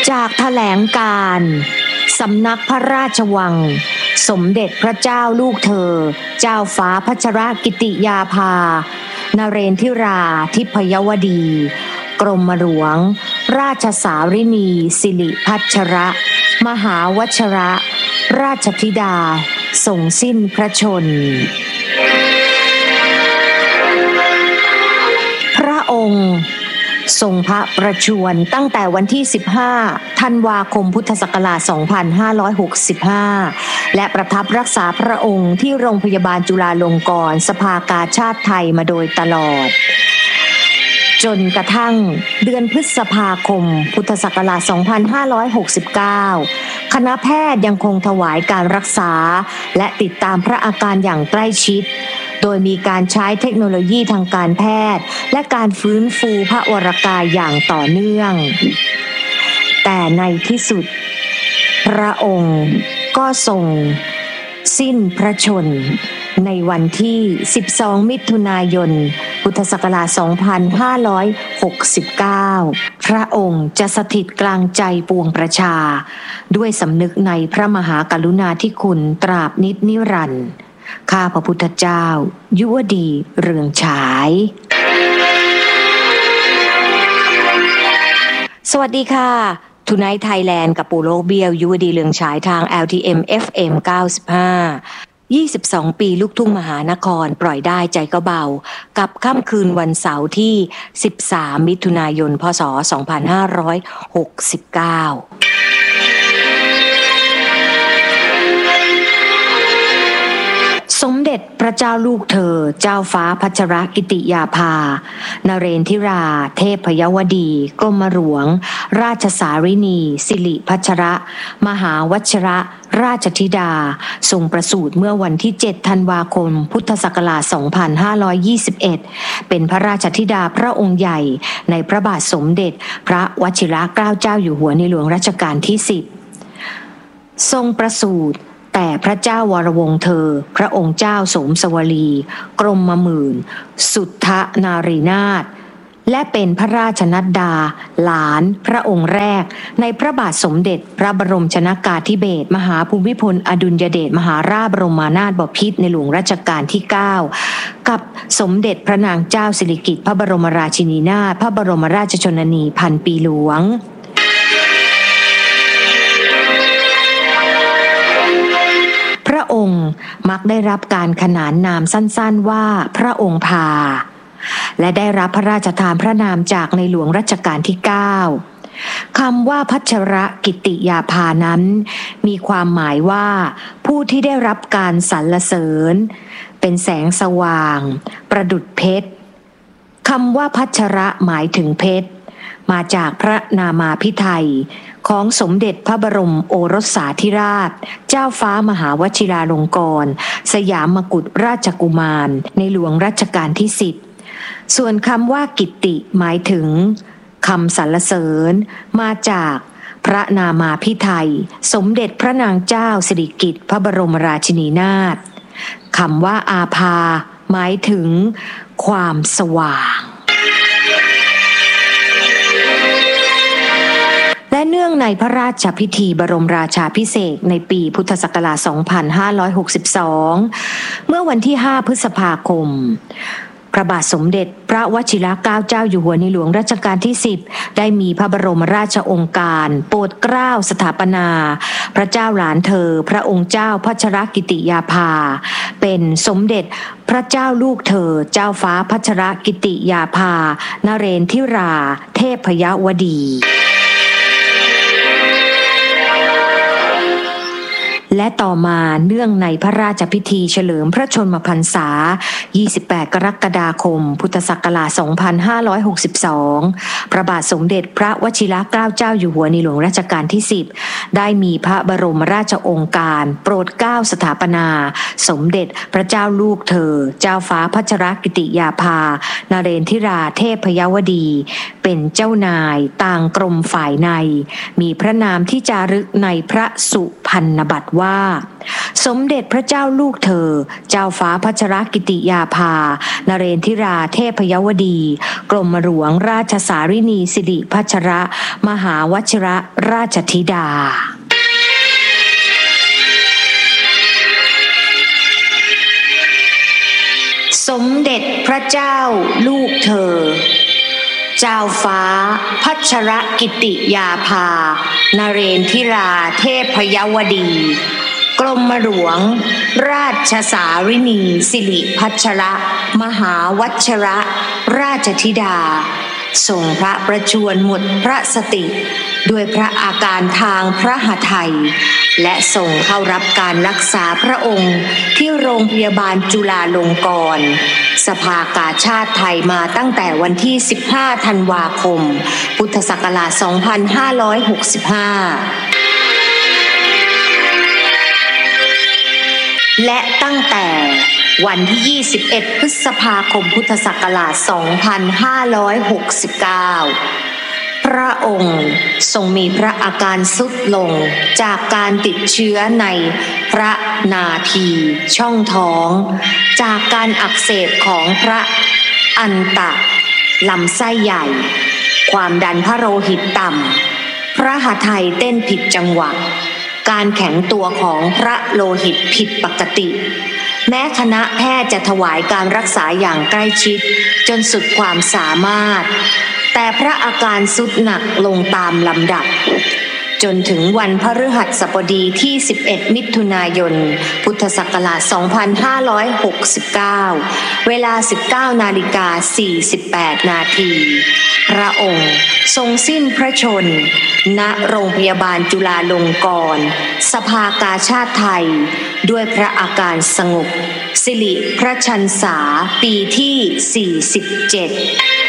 จากแถลงการณ์สำนักพระราชวังสมเด็จพระเจ้าลูกเธอเจ้าฟ้าพัชรกิติยาภานเรนทิราธิพยวดี กรมหลวงราชสารินีสิริพัชรมหาวชรราชธิดาทรงสิ้นพระชนม์พระองค์ทรงพระประชวรตั้งแต่วันที่15ธันวาคมพุทธศักราช2565และประทับรักษาพระองค์ที่โรงพยาบาลจุฬาลงกรณ์สภากาชาดไทยมาโดยตลอดจนกระทั่งเดือนพฤษภาคมพุทธศักราช2569คณะแพทย์ยังคงถวายการรักษาและติดตามพระอาการอย่างใกล้ชิดโดยมีการใช้เทคโนโลยีทางการแพทย์และการฟื้นฟูพระวรกายอย่างต่อเนื่องแต่ในที่สุดพระองค์ก็ทรงสิ้นพระชนม์ในวันที่12มิถุนายนพุทธศักราช2569พระองค์จะสถิตกลางใจปวงประชาด้วยสำนึกในพระมหากรุณาธิคุณตราบนิจนิรันดร์ข้าพระพุทธเจ้ายุวดีเรืองฉายสวัสดีค่ะทูไนท์ไทยแลนด์กับปูโลเบียวยุวดีเรืองฉายทาง LTM FM 95 22 ปีลูกทุ่งมหานครปล่อยได้ใจก็เบากับค่ำคืนวันเสาร์ที่13มิถุนายนพศ2569สมเด็จพระเจ้าลูกเธอเจ้าฟ้าพัชรกิติยาภานเรนทิราเทพยวดีกรมหลวงราชสารินีสิริพัชรมหาวชรราชธิดาทรงประสูติเมื่อวันที่7ธันวาคมพุทธศักราช2521เป็นพระราชธิดาพระองค์ใหญ่ในพระบาทสมเด็จพระวชิรเกล้าเจ้าอยู่หัวในหลวงรัชกาลที่10ทรงประสูติแต่พระเจ้าวรวงศ์เธอพระองค์เจ้าโสมสวลีกรมหมื่นสุทธนารีนาถและเป็นพระราชนัดดาหลานพระองค์แรกในพระบาทสมเด็จพระบรมชนกาธิเบศรมหาภูมิพลอดุลยเดชมหาราชบรมนาถบพิตรในหลวงรัชกาลที่9กับสมเด็จพระนางเจ้าสิริกิติ์พระบรมราชินีนาถพระบรมราชชนนีพันปีหลวงพระองค์มักได้รับการขนานนามสั้นๆว่าพระองค์พาและได้รับพระราชทานพระนามจากในหลวงรัชกาลที่9คำว่าพัชรกิติยาภานั้นมีความหมายว่าผู้ที่ได้รับการสรรเสริญเป็นแสงสว่างประดุจเพชรคำว่าพัชระหมายถึงเพชรมาจากพระนามาภิไธยของสมเด็จพระบรมโอรสสาธิราชเจ้าฟ้ามหาวชิราลงกรณ์สยามกุฎราชกุมารในหลวงรัชกาลที่10ส่วนคำว่ากิตติหมายถึงคำสรรเสริญมาจากพระนามาภิไธยสมเด็จพระนางเจ้าสิริกิติ์พระบรมราชินีนาถคำว่าอาภาหมายถึงความสว่างและเนื่องในพระราชพิธีบรมราชาภิเษกในปีพุทธศักราช2562เมื่อวันที่5พฤษภาคมพระบาทสมเด็จพระวชิรเกล้าเจ้าอยู่หัวในหลวงรัชกาลที่10ได้มีพระบรมราชโองการโปรดเกล้าสถาปนาพระเจ้าหลานเธอพระองค์เจ้าพัชรกิติยาภาเป็นสมเด็จพระเจ้าลูกเธอเจ้าฟ้าพัชรกิติยาภานเรนทิราเทพยวดีและต่อมาเนื่องในพระราชพิธีเฉลิมพระชนมพรรษา28กรกฎาคมพุทธศักราช2562พระบาทสมเด็จพระวชิรเกล้าเจ้าอยู่หัวในหลวงรัชกาลที่10ได้มีพระบรมราชโองการโปรดเกล้าสถาปนาสมเด็จพระเจ้าลูกเธอเจ้าฟ้าพัชรกิติยาภานเรนทิราเทพยวดีเป็นเจ้านายต่างกรมฝ่ายในมีพระนามที่จารึกในพระสุพรรณบัตรว่าว่า สมเด็จพระเจ้าลูกเธอเจ้าฟ้าพัชรกิติยาภานเรนทิราเทพยวดี กรมหลวงราชสารินีสิริพัชรมหาวชิรราชธิดาสมเด็จพระเจ้าลูกเธอเจ้าฟ้าพัชรกิติยาภานเรนทิราเทพยวดี กรมหลวงราชสารินีสิริพัชรมหาวชรราชธิดาทรงพระประชวรหมดพระสติด้วยพระอาการทางพระหทัยและส่งเข้ารับการรักษาพระองค์ที่โรงพยาบาลจุฬาลงกรณ์สภากาชาติไทยมาตั้งแต่วันที่15ธันวาคมพุทธศักราช2565และตั้งแต่วันที่21พฤษภาคมพุทธศักราช2569พระองค์ทรงมีพระอาการทรุดลงจากการติดเชื้อในพระนาทีช่องท้องจากการอักเสบของพระอันตะลำไส้ใหญ่ความดันพระโลหิตต่ำพระหทัยเต้นผิดจังหวะการแข็งตัวของพระโลหิตผิดปกติแม้คณะแพทย์จะถวายการรักษาอย่างใกล้ชิดจนสุดความสามารถแต่พระอาการทรุดหนักลงตามลำดับจนถึงวันพฤหัสบดีที่11มิถุนายนพุทธศักราช2569เวลา 19:48 นาทีพระองค์ทรงสิ้นพระชนม์ณโรงพยาบาลจุฬาลงกรณ์สภากาชาติไทยด้วยพระอาการสงบสิริพระชรรษาปีที่47